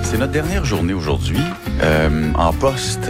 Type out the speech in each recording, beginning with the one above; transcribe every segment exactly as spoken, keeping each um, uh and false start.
C'est notre dernière journée aujourd'hui euh, en poste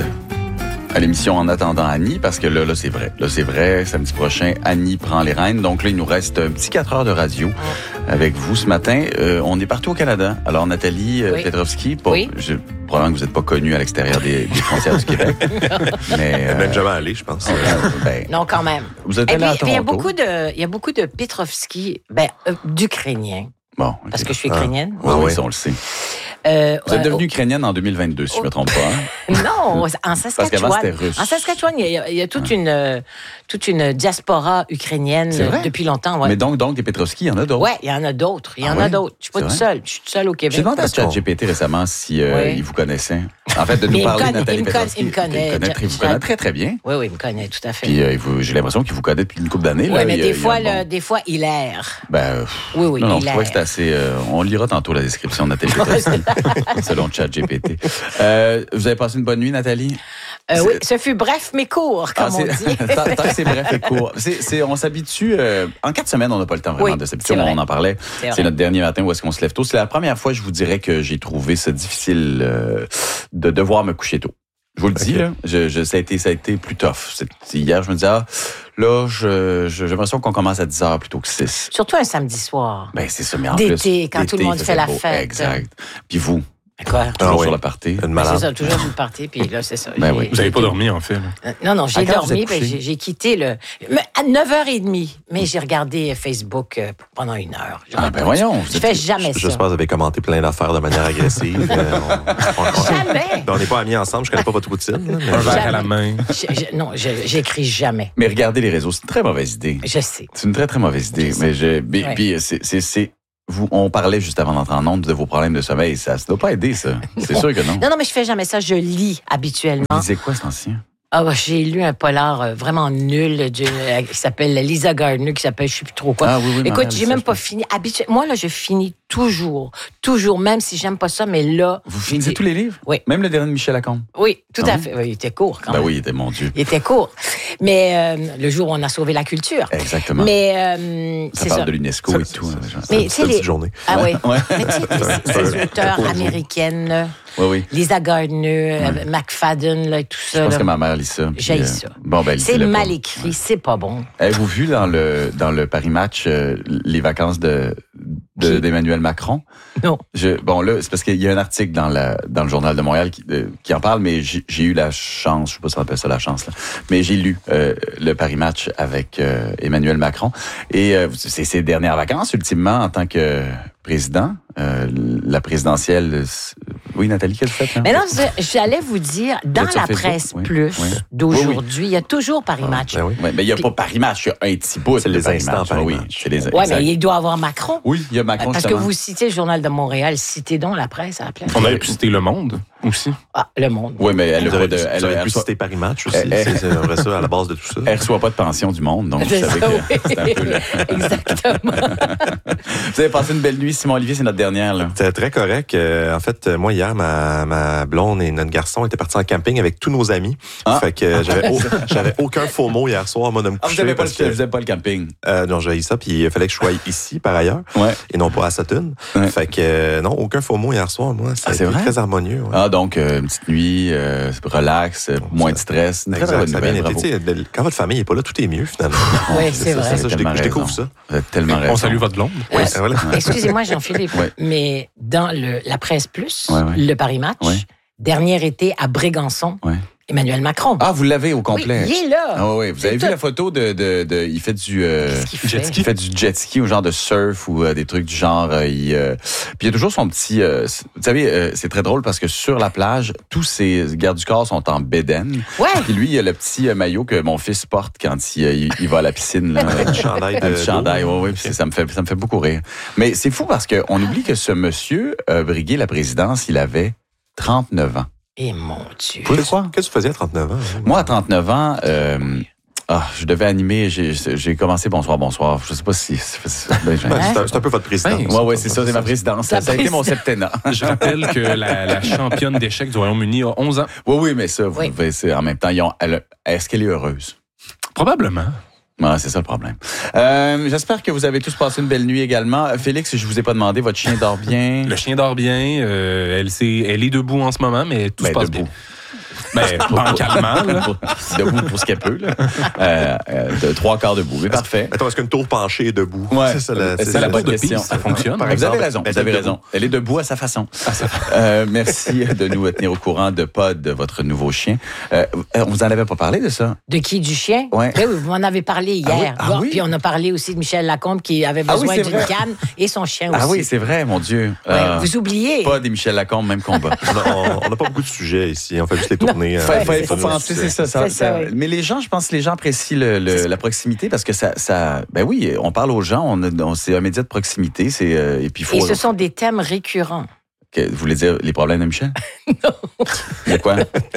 à l'émission En attendant Annie, parce que là, là c'est vrai. Là, c'est vrai, samedi prochain, Annie prend les rênes. Donc là, il nous reste un petit quatre heures de radio avec vous ce matin. Euh, on est partout au Canada. Alors, Nathalie euh, oui. Petrovski, pas, oui. je, probablement que vous n'êtes pas connue à l'extérieur des, des frontières du Québec. mais, euh, même jamais allé, je pense. Euh, ben, non, quand même. Vous êtes Et allé puis, à puis il y a Toronto. beaucoup de, il y a beaucoup de Petrovski, ben, euh, d'Ukrainiens. Bon, okay. Parce que je suis ukrainienne. Ah, oui, oui, oui, ça, on le sait. Euh, Vous êtes euh, devenue ukrainienne en deux mille vingt-deux, si je ne me trompe pas. Hein? Non, en Parce qu'avant, Saskatchewan. c'était russe. En Saskatchewan, il y a, il y a toute, une, euh, toute une diaspora ukrainienne C'est vrai? depuis longtemps. Ouais. Mais donc, donc, des Petrovski, il y en a d'autres. Ouais, il y en a d'autres. Il y Ah en ouais? a d'autres. Je suis pas C'est toute vrai? seule. Je suis toute seule au Québec. J'ai demandé à Parce qu'on- ChatGPT récemment si euh, Oui. il vous connaissait. En fait, de Mais nous il me parler de connaît, Nathalie il me connaît, Petrovski. il me connaît. Il connaît très, vous connaît très, très bien. Oui, oui, il me connaît tout à fait. Puis euh, il vous- j'ai l'impression qu'il vous connaît depuis une couple d'années. Oui, là. mais Il y a- des il y a fois, un bon- là, des fois, il erre. Ben, euh, Oui, oui, non, non, il je trouvais erre. que c'était assez... euh, on lira tantôt la description de Nathalie Petrovski, selon ChatGPT. Euh, vous avez passé une bonne nuit, Nathalie? Euh, oui, C'est- ce fut bref mais court, comme Ah, on c'est- dit. tant, tant que c'est bref et court. C'est, c'est, on s'habitue... euh, en quatre semaines, on n'a pas le temps vraiment Oui, de s'habituer. c'est vrai. On en parlait. C'est C'est vrai. notre dernier matin où est-ce qu'on se lève tôt. C'est la première fois, je vous dirais, que j'ai trouvé ça difficile euh, de devoir me coucher tôt. Je vous le dis, Ok. là, je, je, ça, a été, ça a été plus tough. C'est, hier, je me disais, ah, là, je, je, j'ai l'impression qu'on commence à dix heures plutôt que six. Surtout un samedi soir. Ben, c'est ça, mais en D'été, plus... quand tout le d'été, monde il fait faisait la beau. fête. Exact. Puis vous, Quoi? toujours Ah oui. sur la partie. Une Ben, malade. c'est ça, toujours sur le party, puis là, c'est ça. Ben J'ai- oui. Vous n'avez pas dormi, en fait. Là. Euh, Non, non, j'ai À quand vous dormi, êtes ben, couché? j'ai, j'ai quitté le... Mais à neuf heures trente, mais j'ai regardé Facebook euh, pendant une heure. Ah, J'aurais ben pas- voyons. Je fais jamais ça. J'espère que vous avez commenté plein d'affaires de manière agressive. Euh, on- on- on- Jamais. On n'est pas amis ensemble, je connais pas votre routine. là, mais- Un verre à Jamais. la main. Je- je- non, je- j'écris jamais. Mais regardez les réseaux, c'est une très mauvaise idée. Je sais. C'est une très, très mauvaise idée. Je Mais je, mais- Ouais. puis c'est, c'est, c'est, vous, on parlait juste avant d'entrer en onde de vos problèmes de sommeil. Ça ne doit pas aider, ça. C'est sûr que non. Non, non, mais je fais jamais ça. Je lis habituellement. Vous lisez quoi, cet ancien? Ah, bah, j'ai lu un polar euh, vraiment nul d'une- euh, qui s'appelle Lisa Gardner, qui s'appelle je sais plus trop quoi. Ah oui, oui, ma Écoute, mère j'ai lit ça, même je pas pense. fini. Habitu... Moi, là, je finis toujours. Toujours, même si j'aime pas ça, mais là. Vous finissez tous les livres? Oui. Même le dernier de Michel Lacombe? Oui, tout Ah à oui? fait. Oui, il était court quand Ben même. oui, il était mon Dieu. Il était court. Mais euh, le jour où on a sauvé la culture. Exactement. Mais euh, ça c'est parle ça. de l'UNESCO Ça, et c'est- tout. ça, hein, c'est- genre. Mais c'est tu sais, une les- petite journée. Ah oui. Ouais. Mais tu sais, ces- C'est un- ces auteurs un beau américaines, là, Oui, oui. Lisa Gardner, euh, McFadden, là, tout ça. Je pense là. que ma mère lit ça. puis, J'haïs euh, ça. Bon, ben, C'est lisez-le pas. mal écrit, c'est pas bon. Avez-vous vu dans le, dans le Paris Match euh, les vacances de, de- Qui? d'Emmanuel Macron? Non. Je, bon, là, c'est parce qu'il y a un article dans, la, dans le Journal de Montréal qui, euh, qui en parle, mais j'ai, j'ai eu la chance, je sais pas si on appelle ça la chance, là, mais j'ai lu euh, le Paris Match avec euh, Emmanuel Macron. Et euh, c'est ses dernières vacances, ultimement, en tant que président. Euh, la présidentielle... euh, Oui, Nathalie, qu'est-ce que vous faites? Là? Mais non, je- j'allais vous dire, dans êtes sur la Facebook? presse Oui. plus Oui. d'aujourd'hui, il y a toujours Paris Match. Ben oui. Ouais, mais il n'y a pas Paris Match, il y a un petit bout C'est de les Paris instants Match. Paris oui, Match. c'est les Ouais, exact. mais il doit avoir Macron. Oui, il y a Macron, Parce que justement. vous citez le Journal de Montréal, citez donc la presse à la place. On aurait pu citer Le Monde aussi. Ah, Le Monde. Oui, mais elle Vous a pas auriez de... pu- Elle, vous auriez elle pu reçoit, citer Paris Match aussi. Eh, eh. C'est c'est vrai ça, à la base de tout ça. elle reçoit pas de pension du monde, donc vous C'est savez ça, que oui. c'est un peu... le- Exactement. Vous avez passé une belle nuit, Simon Olivier, c'est notre dernière, là. C'était très correct. Euh, en fait, euh, moi, hier, ma, ma blonde et notre garçon étaient partis en camping avec tous nos amis. Ah. Fait que euh, j'avais, au- j'avais aucun faux mot hier soir, moi, de me Ah, vous coucher. n'avez pas, parce le- que, vous avez pas le camping. euh, non, j'ai ça, puis il fallait que je sois ici, par ailleurs, Ouais. et non pas à Sutton. Ouais. Fait que, euh, non, aucun faux mot hier soir, moi. Ça Ah, a c'est été vrai? très harmonieux. Ouais. Ah, donc, euh, une petite nuit, euh, relax, euh, moins de stress. Une très, très Exact, bonne ça a bien nouvelle, été. bravo. Tu sais, de- quand votre famille n'est pas là, tout est mieux, finalement. Oui, c'est ça, vrai. ça, je, Tellement déc- je découvre raison. ça. Vous avez tellement raison. On salue votre blonde. Oui, Euh, voilà. Excusez-moi, Jean-Philippe, Ouais. mais dans le, la presse plus, Ouais, ouais. le Paris Match, Ouais. dernier été à Brégançon, Ouais. Emmanuel Macron. Ah, vous l'avez au oui, complet. il est là. Ah oui, vous C'est avez vu tout. la photo de, de, de il fait du euh, Qu'est-ce qu'il fait? jet ski, il fait du jet ski ou genre de surf ou euh, des trucs du genre. Euh, il, euh, puis il y a toujours son petit. Euh, vous savez, euh, c'est très drôle parce que sur la plage, tous ses gardes du corps sont en bédaine. Ouais. Puis lui, il a le petit euh, maillot que mon fils porte quand il, euh, il, il va à la piscine. Là, Avec du chandail Un de. petit chandail, d'eau. oui, oui. Puis ça me fait, ça me fait beaucoup rire. Mais c'est fou parce qu'on oublie que ce monsieur a brigué la présidence, il avait trente-neuf ans. Et mon Dieu. Vous le croire? Qu'est-ce que tu faisais à trente-neuf ans? hein? Moi, à trente-neuf ans, euh, ah, je devais animer, j'ai, j'ai commencé Bonsoir, Bonsoir. Je sais pas si... c'est- c'est- ben, j'ai- Ben, c'est, un, c'est un peu votre présidence. Ben, Ouais, ouais, c'est ça, c'est ma présidence. Ça, Ta ça a été mon présidence. septennat. Je rappelle que la, la championne d'échecs du Royaume-Uni a onze ans. Oui, oui, mais ça, vous Oui. pouvez- c'est en même temps, ils ont, elle- est-ce qu'elle est heureuse? Probablement. Ouais, c'est ça le problème. Euh, j'espère que vous avez tous passé une belle nuit également. Félix, je vous ai pas demandé, votre chien dort bien? Le chien dort bien. Euh, elle, s'est, elle est debout en ce moment, mais tout Ben, se passe debout. bien. Ben, bancalement, là. Debout pour ce qu'elle peut, là. Euh, euh, de trois quarts debout. Mais parfait. Attends, est-ce qu'une tour penchée est debout? Ouais. C'est ça la, C'est c'est la la bonne bonne question. Ça fonctionne. Par Vous exemple, avez raison, ben, vous avez debout. raison. Elle est debout à sa façon. Euh, merci de nous tenir au courant de Pod, de votre nouveau chien. Euh, on vous en avait pas parlé de ça? De qui, du chien? Ouais. Ben oui, vous m'en avez parlé hier. Ah oui? Ah oui? Puis on a parlé aussi de Michel Lacombe qui avait Ah oui, besoin c'est d'une vrai. canne et son chien aussi. Ah oui, c'est vrai, mon Dieu. Ouais, Euh, vous oubliez. Pas des Michel Lacombe, même combat. On n'a pas beaucoup de sujets ici. On fait juste les tourner. Il euh, faut, faut, les faut tourner penser, au c'est succès. ça. ça, C'est ça, ça- oui. Mais les gens, je pense que les gens apprécient le, le- la proximité parce que ça, ça. Ben oui, on parle aux gens, on, a- on- c'est un média de proximité. C'est, euh, et puis, il faut. Et ce sont des thèmes récurrents. Que- vous voulez dire les problèmes de Michel? Non. Il y a quoi?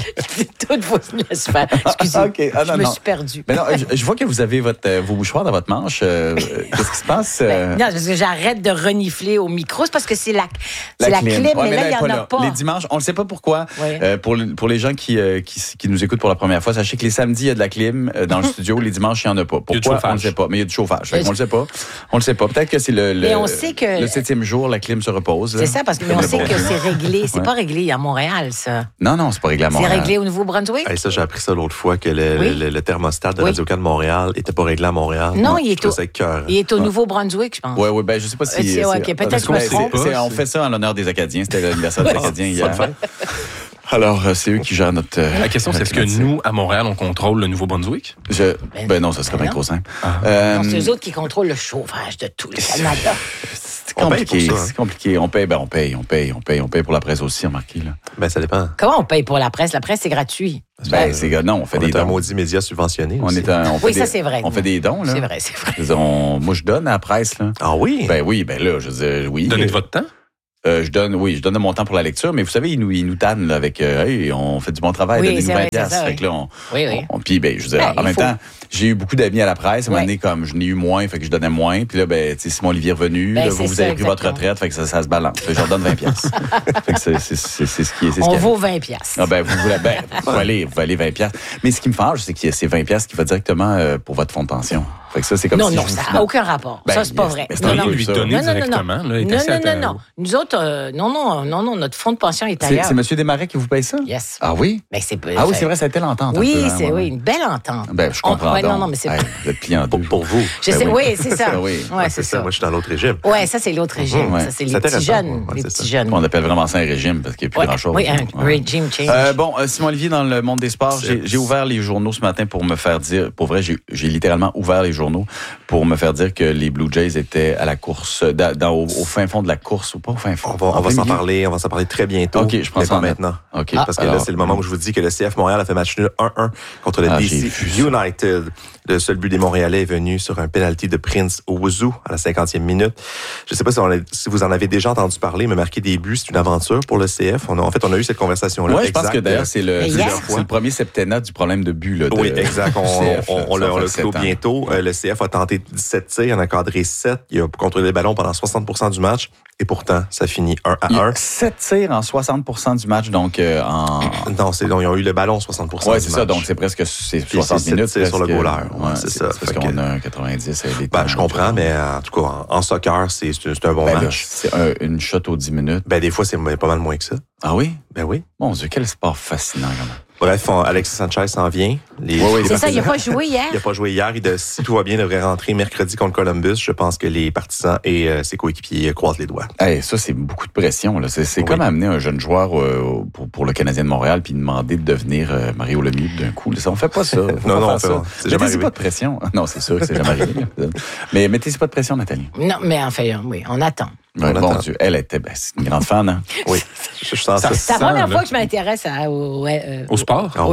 Toutes vos laisse faire. Excusez, Ah, ok. Ah, non, je me non. suis perdue. Mais non, je, je vois que vous avez votre, euh, vos mouchoirs dans votre manche. Euh, Qu'est-ce qui se passe? euh? Ben, non, parce que j'arrête de renifler au micro. C'est parce que c'est la, c'est la, clim. Ouais, mais là, il n'y en elle est a là. pas. Les dimanches, on ne sait pas pourquoi. Oui. Euh, pour, le- pour les gens qui, euh, qui, qui nous écoutent pour la première fois, sachez que les samedis, il y a de la clim euh, dans le studio. Les dimanches, il n'y en a pas. Il y a du Pourquoi? chauffage. On ne sait pas. Mais il y a du chauffage. Fait qu'on on ne le sait pas. On le sait pas. Peut-être que c'est le, le, Mais on sait que- le septième jour, la clim se repose. C'est ça, parce que mais on Comme le sait bon que Dieu. c'est réglé. C'est Ouais. pas réglé à Montréal, ça. Non, non, c'est pas réglé à C'est Montréal. réglé au Nouveau-Brunswick? Hey, ça, j'ai appris ça l'autre fois, que le, Oui. le, le thermostat de Oui. Radio-Can de Montréal était pas réglé à Montréal. Non, Ouais, il je est trouve au- ça écœurant. Il est au Nouveau-Brunswick, je pense. Oui, oui, ben je sais pas si. Euh, c'est- ok, peut-être parce que je me c'est- trompe. c'est- On fait ça en l'honneur des Acadiens. C'était l'anniversaire des Acadiens Ça hier. le fait. Alors, euh, c'est eux qui gèrent notre. euh, La question, c'est est-ce que notre- nous, à Montréal, on contrôle le Nouveau-Brunswick? Je, Ben, ben non, ça serait ben bien non. trop simple. Ah. Euh, Non, c'est eux autres qui contrôlent le chauffage de tout le Canada. c'est On paye compliqué. pour ça, hein. C'est compliqué. On paye, ben on paye, on paye, on paye, on paye pour la presse aussi, remarquez là. Ben, ça dépend. Comment on paye pour la presse? La presse, c'est gratuit. Ben c'est non, on fait On des est un dons. maudit média subventionné On aussi. est un, on fait Oui, des, ça, c'est vrai. On fait des dons là. C'est vrai, c'est vrai. Je veux dire, on- moi je donne à la presse là. Ah oui? Ben oui, ben là, je veux dire, oui. Donnez de votre temps? Euh, je donne, oui, je donne de mon temps pour la lecture, mais vous savez, ils nous, ils nous tannent là, avec, euh, hey, on fait du bon travail, Oui, donnez-nous c'est vingt vrai, c'est piastres. ça, Fait oui. que là, on, Oui, oui. on- puis ben, je veux dire, Ben, en il même faut. temps, j'ai eu beaucoup d'amis à la presse. À un moment Ouais. donné, comme je n'ai eu moins, fait que je donnais moins. Puis là, ben, tu sais, Simon Olivier est revenu. Ben, là, c'est vous, vous ça, avez pris votre exactement. retraite, fait que ça, ça se balance. Fait que je leur donne vingt piastres. Fait que c'est, c'est, c'est, c'est ce qui est, c'est ce On qui vaut vingt piastres. Ah ben, vous voulez, ben, vous valez, vous valez vingt piastres. Mais ce qui me fâche, c'est que c'est vingt piastres qui va directement euh, pour votre fonds de pension. Fait que ça, c'est comme non, si non, je vous ça n'a aucun rapport. Ben, ça, c'est pas yes, vrai. mais c'est Non, un non. peu lui ça. donner Non, non, non, directement. non. Là, est Non, assez non, non, atteint- non. Nous autres, euh, non, non, non, non, notre fonds de pension est C'est, ailleurs. c'est M. Desmarais qui vous paye ça? Yes. Ah oui? Ben, c'est pas- Ah oui, ça- c'est vrai, ça a été l'entente. un Oui, peu, hein, c'est ouais. oui, une belle entente. Ben, je On- comprends. ouais, non, donc. non, mais c'est Hey, pas- vous êtes plié en deux. Pour, pour vous. Je Ben sais, oui. oui, c'est ça. Ben oui. Ouais, Ouais, c'est ça. Moi, je suis dans l'autre régime. Ouais, ça, c'est l'autre régime. Ouais. Ça, c'est les C'est petits intéressant. jeunes. Ouais, Les c'est petits ça. jeunes. On appelle vraiment ça un régime parce qu'il n'y a plus Ouais, grand-chose. oui, un Ouais. régime change. Euh, bon, euh, Simon Olivier, dans le monde des sports, j'ai, C'est- j'ai ouvert les journaux ce matin pour me faire dire, pour vrai, j'ai, j'ai littéralement ouvert les journaux pour me faire dire que les Blue Jays étaient à la course, dans, dans- au, au fin fond de la course, ou pas au fin fond. On va, En on va plein s'en milieu. parler, on va s'en parler très bientôt. OK, je prends mais ça pas en note. maintenant. OK. Parce que là, c'est le moment où je vous dis que le C F Montréal a fait match nul un un contre le Ah, D j'ai C vu ça. United. Le seul but des Montréalais est venu sur un penalty de Prince Owusu à la cinquantième minute. Je ne sais pas si, on a- si vous en avez déjà entendu parler, mais marquer des buts, c'est une aventure pour le C F. On a, en fait, on a eu cette conversation-là. Oui, je pense exact, que d'ailleurs, euh, c'est le, Mais c'est, hier- le- c'est le premier septennat du problème de but. Là, de, Oui, exact. On, du C F, on, on, ça l'a- on fait le sept clôt ans. bientôt. Euh, le C F a tenté dix-sept tirs, il en a cadré sept. Il a contrôlé le ballon pendant soixante pour cent du match. Et pourtant, ça finit un Il y à a un. sept tirs en soixante pour cent du match, donc euh, en... Non, c'est, non, ils ont eu le ballon soixante pour cent Ouais, du c'est match. ça, donc c'est presque c'est Puis soixante c'est sept minutes. tirs sur le presque. goaler. Ouais, c'est ça. Parce Fait qu'on que- a un quatre-vingt-dix. les Ben, temps, je comprends, donc, mais en tout cas, en, en soccer, c'est, c'est, c'est un bon ben, là, match. c'est un- une shot aux dix minutes. Ben, des fois, c'est pas mal moins que ça. Ah oui? Ben oui. Mon Dieu, quel sport fascinant, quand même. Bref, on- Alexis Sanchez s'en vient. Les, Oui, oui, les C'est ça, il n'a partisans- pas joué hier. Il n'a pas joué hier. Il de, si tout va bien, il devrait rentrer mercredi contre Columbus. Je pense que les partisans et euh, ses coéquipiers croisent les doigts. Hey, ça, c'est beaucoup de pression. Là. C'est, c'est Oui. comme amener un jeune joueur euh, pour, pour le Canadien de Montréal puis demander de devenir euh, Mario Lemieux d'un coup. Là, ça, on fait pas ça. Faut Non, pas non, faire on fait ça. pas. C'est jamais Mettez-y arrivé. pas de pression. Non, c'est sûr que c'est jamais arrivé. là. Mais mettez-y pas de pression, Nathalie. Non, mais enfin, oui, on attend. Ouais, On bon attend. Dieu, elle était ben, c'est une grande fan. Hein? Oui. Je, je sens ça. Ça- C'est la Sans, première là. fois que je m'intéresse à, au, ouais, euh, Au sport? Ah au- oui?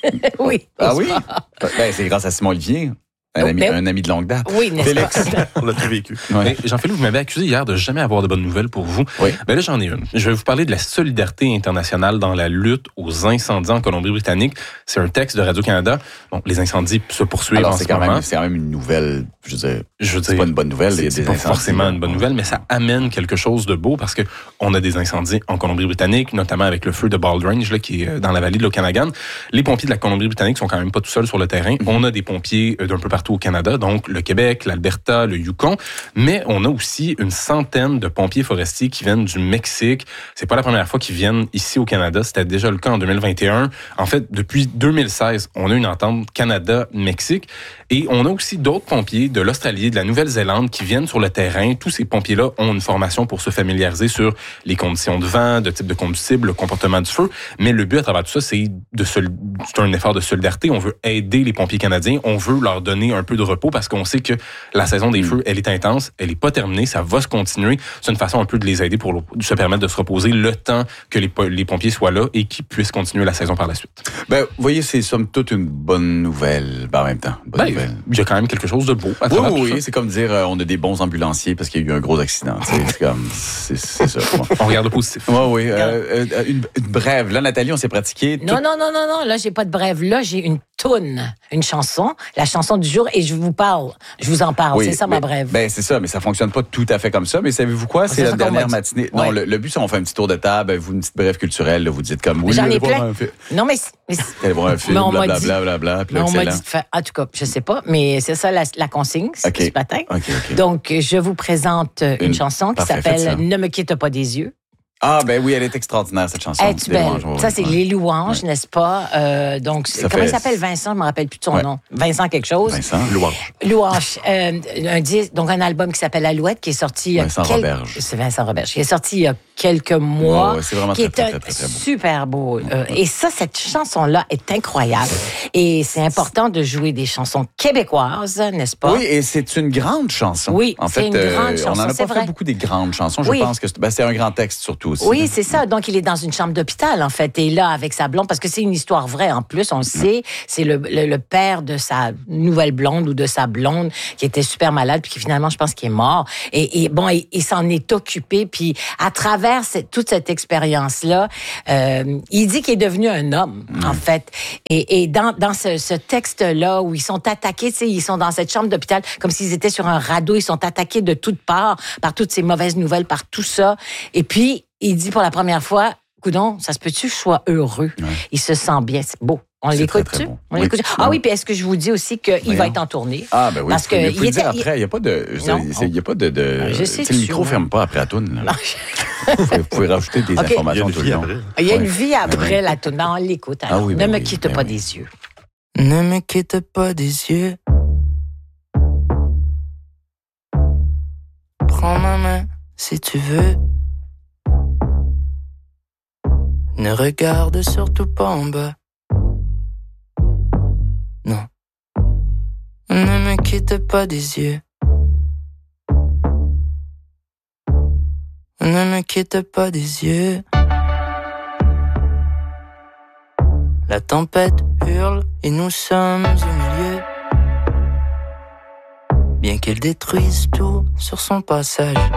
oui. Ah au oui? sport. Ben, c'est grâce à Simon Olivier, un, Oh, ami, ben- un ami de longue date. Oui, n'est-ce Félix. pas? On l'a tout vécu. Ouais. Mais Jean-Philippe, vous m'avez accusé hier de jamais avoir de bonnes nouvelles pour vous. Oui. Ben là, j'en ai une. Je vais vous parler de la solidarité internationale dans la lutte aux incendies en Colombie-Britannique. C'est un texte de Radio-Canada. Bon, les incendies se poursuivent Alors, en c'est ce quand, moment. même, c'est quand même une nouvelle, je veux dire, Je veux c'est dire, pas une bonne nouvelle. il y a c'est des pas incendies, forcément là. une bonne nouvelle, mais ça amène quelque chose de beau parce que on a des incendies en Colombie-Britannique, notamment avec le feu de Bald Range, là, qui est dans la vallée de l'Okanagan. Les pompiers de la Colombie-Britannique sont quand même pas tout seuls sur le terrain. On a des pompiers euh, d'un peu partout partout au Canada, donc le Québec, l'Alberta, le Yukon, mais on a aussi une centaine de pompiers forestiers qui viennent du Mexique. C'est pas la première fois qu'ils viennent ici au Canada, c'était déjà le cas en deux mille vingt et un. En fait, depuis deux mille seize, on a une entente Canada-Mexique et on a aussi d'autres pompiers de l'Australie, de la Nouvelle-Zélande qui viennent sur le terrain. Tous ces pompiers-là ont une formation pour se familiariser sur les conditions de vent, de type de combustible, le comportement du feu, mais le but à travers tout ça, c'est de sol... c'est un effort de solidarité. On veut aider les pompiers canadiens, on veut leur donner un peu de repos parce qu'on sait que la saison des feux, elle est intense, elle est pas terminée, ça va se continuer. C'est une façon un peu de les aider pour se permettre de se reposer le temps que les, les pompiers soient là et qu'ils puissent continuer la saison par la suite. Ben, vous voyez, c'est somme toute une bonne nouvelle, ben, en même temps. Bonne ben, nouvelle. Il y a quand même quelque chose de beau à oui, travers oui, tout ça. oui, c'est comme dire euh, on a des bons ambulanciers parce qu'il y a eu un gros accident. C'est comme, c'est, c'est ça. Bon. On regarde le positif. Oui, oui. Euh, euh, une, une brève. Là, Nathalie, on s'est pratiqué. Non, non, non, non, non. Là, j'ai pas de brève. Là, j'ai une toune, une chanson, la chanson du jour, et je vous parle. Je vous en parle. Oui, c'est ça, mais, ma brève. Ben, c'est ça, mais ça fonctionne pas tout à fait comme ça. Mais savez-vous quoi? C'est, c'est la ça dernière matinée. Ouais. Non, le, le but, c'est qu'on fait un petit tour de table, vous, une petite brève culturelle, là, vous dites comme oui. J'en ai plein. Non, mais. mais allez voir un film, mais on m'a blablabla, dit, blablabla. mais on m'a dit de faire. En tout cas, je sais pas, mais c'est ça la, la consigne okay. ce matin. Okay, okay. Donc, je vous présente une, une chanson qui Parfait, s'appelle Ne me quitte pas des yeux. Ah, ben oui, elle est extraordinaire, cette chanson. Es-tu belle? Louanges, ça, c'est ouais. Les louanges, ouais. n'est-ce pas? Euh, donc, ça comment fait... il s'appelle Vincent? Je ne me rappelle plus de son ouais. nom. Vincent quelque chose. Vincent, Louange. Louange. Euh, un disque, donc, un album qui s'appelle Alouette, qui est sorti... Vincent quel... Roberge. C'est Vincent Roberge. Qui est sorti il y a quelques mois. Ouais, ouais, c'est vraiment qui très, est très, très, très, très beau. Super beau. Euh, et ça, cette chanson-là est incroyable. Et c'est important de jouer des chansons québécoises, n'est-ce pas? Oui, et c'est une grande chanson. Oui, en c'est fait, une grande euh, chanson, on n'en a c'est pas vrai. fait beaucoup des grandes chansons. Je oui. pense que c'est, ben, c'est un grand texte surtout aussi. Oui, c'est ça. Donc, il est dans une chambre d'hôpital, en fait. Et là, avec sa blonde, parce que c'est une histoire vraie, en plus, on le sait. C'est le, le, le père de sa nouvelle blonde ou de sa blonde qui était super malade, puis qui finalement, je pense qu'il est mort. Et, et bon, il, il s'en est occupé. Puis, à travers cette, toute cette expérience-là, euh, il dit qu'il est devenu un homme, mmh. en fait. Et, et dans, dans ce, ce texte-là, où ils sont attaqués, tu sais, ils sont dans cette chambre d'hôpital, comme s'ils étaient sur un radeau, ils sont attaqués de toutes parts, par toutes ces mauvaises nouvelles, par tout ça. Et puis, il dit pour la première fois, coudonc, ça se peut-tu que je sois heureux? Ouais. Il se sent bien, c'est beau. On c'est l'écoute-tu? On oui. l'écoute. Ah oui, puis est-ce que je vous dis aussi qu'il oui. va être en tournée? Ah, ben oui. Parce que il il était, après, il n'y a pas de. Il n'y a pas de. de je sais. Le micro ne ferme pas après la toune. Vous pouvez rajouter des okay. informations tout le long. Il y a une vie après la toune. On l'écoute. Ah oui, ne ben me oui, quitte ben pas oui. des yeux. Ne me quitte pas des yeux. Prends ma main si tu veux. Ne regarde surtout pas en bas. Non. Ne me quitte pas des yeux. Ne me quitte pas des yeux. La tempête hurle et nous sommes au milieu. Bien qu'elle détruise tout sur son passage.